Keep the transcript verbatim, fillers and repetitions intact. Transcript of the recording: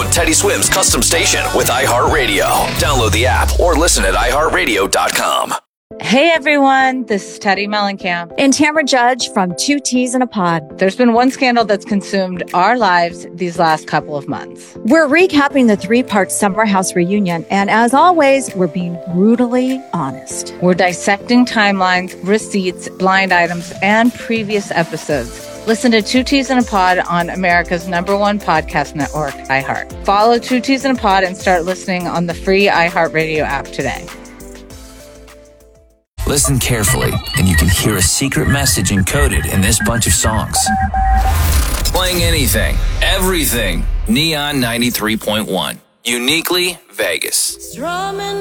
own Teddy Swims custom station with iHeartRadio. Download the app or listen at i heart radio dot com. Hey everyone, this is Teddy Mellencamp and Tamara Judge from Two Teas in a Pod. There's been one scandal that's consumed our lives these last couple of months. We're recapping the three-part Summer House reunion, and as always, we're being brutally honest. We're dissecting timelines, receipts, blind items, and previous episodes. Listen to Two Teas in a Pod on America's number one podcast network, iHeart. Follow Two Teas in a Pod and start listening on the free iHeartRadio app today. Listen carefully, and you can hear a secret message encoded in this bunch of songs. Playing anything, everything. Neon ninety-three point one. Uniquely Vegas. Strumming